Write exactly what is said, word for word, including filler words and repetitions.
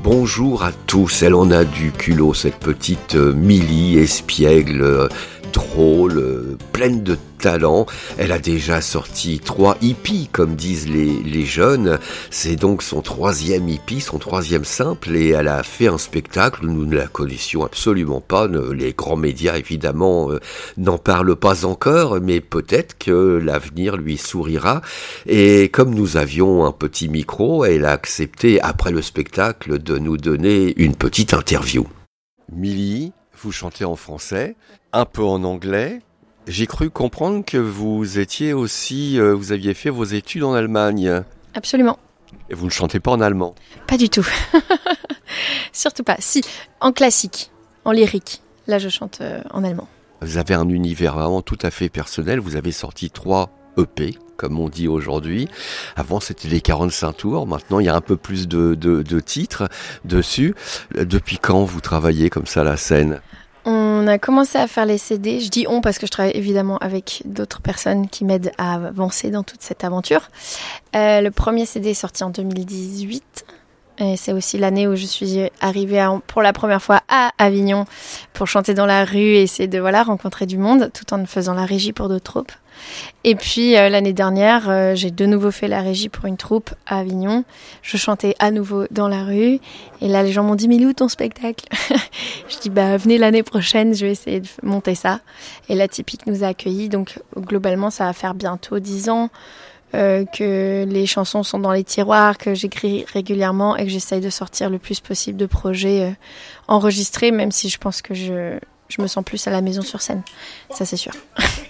Bonjour à tous, elle en a du culot, cette petite euh, Milly, espiègle, euh, drôle, euh, pleine de talent. Elle a déjà sorti trois hippies, comme disent les, les jeunes. C'est donc son troisième hippie, son troisième simple, et elle a fait un spectacle. Nous ne la connaissions absolument pas. Les grands médias, évidemment, euh, n'en parlent pas encore, mais peut-être que l'avenir lui sourira. Et comme nous avions un petit micro, elle a accepté, après le spectacle, de nous donner une petite interview. Milly, vous chantez en français, un peu en anglais. J'ai cru comprendre que vous étiez aussi, euh, vous aviez fait vos études en Allemagne. Absolument. Et vous ne chantez pas en allemand? Pas du tout. Surtout pas. Si, en classique, en lyrique. Là, je chante euh, en allemand. Vous avez un univers vraiment tout à fait personnel. Vous avez sorti trois E P, comme on dit aujourd'hui. Avant, c'était les quarante-cinq tours. Maintenant, il y a un peu plus de, de, de titres dessus. Depuis quand vous travaillez comme ça la scène? On a commencé à faire les C D. Je dis on parce que je travaille évidemment avec d'autres personnes qui m'aident à avancer dans toute cette aventure. Euh, le premier C D est sorti en deux mille dix-huit. Et c'est aussi l'année où je suis arrivée à, pour la première fois à Avignon pour chanter dans la rue et essayer de voilà, rencontrer du monde tout en faisant la régie pour d'autres troupes. Et puis euh, l'année dernière, euh, j'ai de nouveau fait la régie pour une troupe à Avignon. Je chantais à nouveau dans la rue. Et là, les gens m'ont dit « Mais il est où ton spectacle ?» Je dis bah, « Venez l'année prochaine, je vais essayer de monter ça. » Et la Typique nous a accueillis. Donc globalement, ça va faire bientôt dix ans euh, que les chansons sont dans les tiroirs, que j'écris régulièrement et que j'essaye de sortir le plus possible de projets euh, enregistrés, même si je pense que je, je me sens plus à la maison sur scène. Ça, c'est sûr.